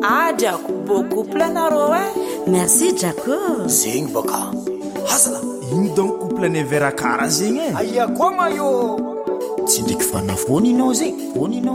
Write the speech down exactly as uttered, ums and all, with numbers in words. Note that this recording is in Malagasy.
Ah, Jaco, beau couple anareo e. Merci Jaco. Zegny baka hazana. Ino donc couple ne vera kara zegny e. Aya koa ma io. Tsy ndriky fanafony inao zegny. Fony inao.